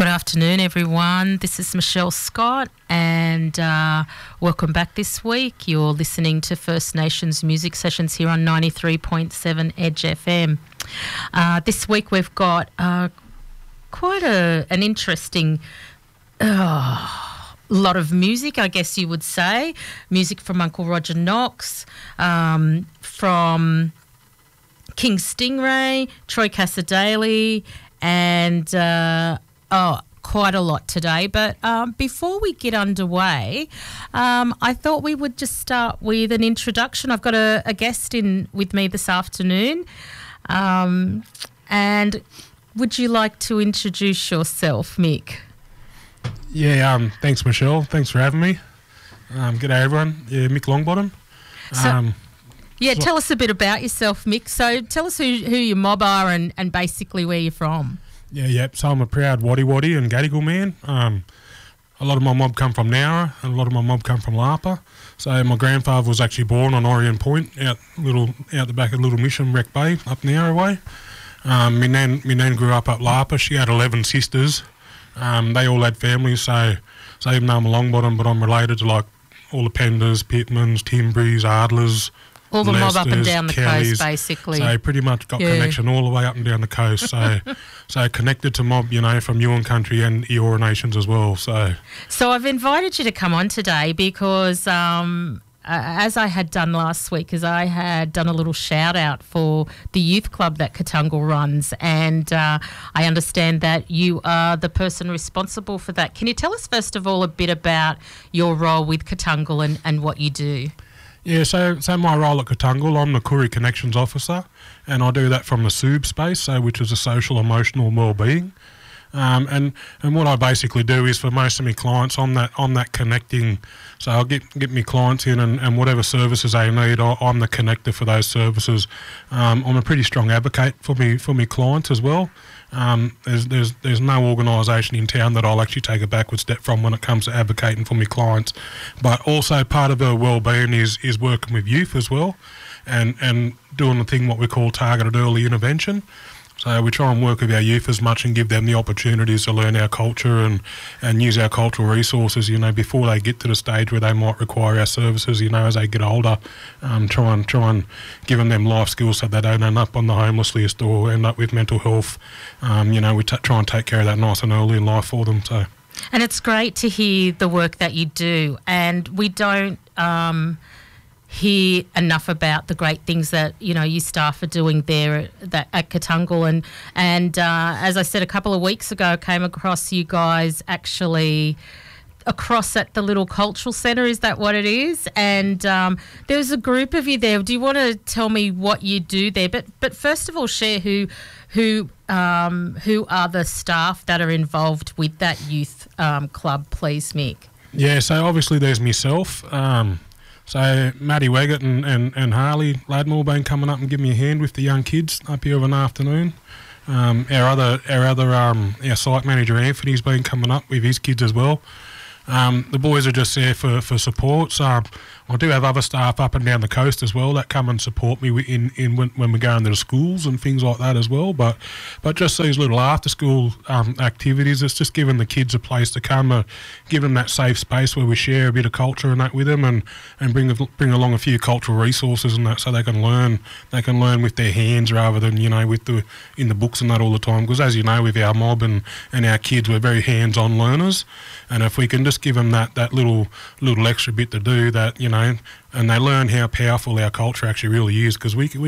Good afternoon, everyone. This is Michelle Scott, and welcome back this week. You're listening to First Nations Music Sessions here on 93.7 Edge FM. This week we've got quite an interesting lot of music, I guess you would say. Music from Uncle Roger Knox, from King Stingray, Troy Cassar-Daley, and quite a lot today. But before we get underway, I thought we would just start with an introduction. I've got a guest in with me this afternoon. And would you like to introduce yourself, Mick? Yeah, thanks, Michelle. Thanks for having me. G'day, everyone. Yeah, Mick Longbottom. Tell us a bit about yourself, Mick. So tell us who your mob are and basically where you're from. So I'm a proud Waddy and Gadigal man. A lot of my mob come from Nowra and a lot of my mob come from Lapa. So my grandfather was actually born on Orion Point, out the back of Little Mission, Wreck Bay, up Nowra way. My nan grew up Lapa. She had 11 sisters. They all had families, so even though I'm a Longbottom, but I'm related to like all the Penders, Pitmans, Timbrys, Ardlers, all the mob up and down the Kellys. coast, basically. So pretty much got connection all the way up and down the coast. So connected to mob, from Yuin country and Eora nations as well. So I've invited you to come on today because as I had done last week, as I had done a little shout out for the youth club that Katungal runs, and I understand that you are the person responsible for that. Can you tell us first of all a bit about your role with Katungal and what you do? Yeah, so my role at Katungal, I'm the Koori Connections Officer, and I do that from the SOOB space, which is a social emotional wellbeing. And what I basically do is for most of my clients, I'm that connecting. So I'll get me clients in and whatever services they need, I'm the connector for those services. I'm a pretty strong advocate for me clients as well. There's no organisation in town that I'll actually take a backward step from when it comes to advocating for my clients. But also part of our wellbeing is working with youth as well, and doing the thing what we call targeted early intervention. So we try and work with our youth as much and give them the opportunities to learn our culture and use our cultural resources, before they get to the stage where they might require our services, as they get older. Try and give them life skills so they don't end up on the homeless list or end up with mental health. We try and take care of that nice and early in life for them. So. And it's great to hear the work that you do, and we don't hear enough about the great things that you staff are doing there at Katungal, and as I said a couple of weeks ago, I came across you guys actually across at the little cultural centre. Is that what it is? And there was a group of you there. Do you want to tell me what you do there? But first of all, share who are the staff that are involved with that youth club, please, Mick. Yeah, so obviously there's myself. So Maddie Weggett and Harley Ladmore been coming up and giving me a hand with the young kids up here of an afternoon. Our site manager Anthony's been coming up with his kids as well. The boys are just there for support. So I do have other staff up and down the coast as well that come and support me when we go into the schools and things like that as well. But just these little after school activities, it's just giving the kids a place to come, give them that safe space where we share a bit of culture and that with them, and bring along a few cultural resources and that, so they can learn with their hands rather than in the books and that all the time. Because as you know, with our mob and our kids, we're very hands-on learners, and if we can just give them that little extra bit to do that, and they learn how powerful our culture actually really is, because we